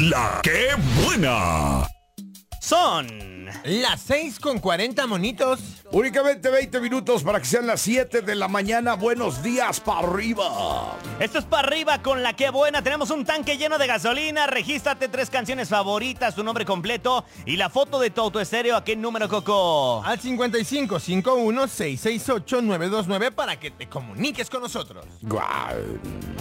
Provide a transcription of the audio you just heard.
La que buena. Son las 6:40, monitos. Únicamente 20 minutos para que sean las 7 de la mañana. Buenos días, para arriba. Esto es para arriba con La que buena. Tenemos un tanque lleno de gasolina. Regístrate 3 canciones favoritas, tu nombre completo y la foto de tu autoestéreo. ¿A qué número, Coco? Al 5551-668-929 para que te comuniques con nosotros. Guau.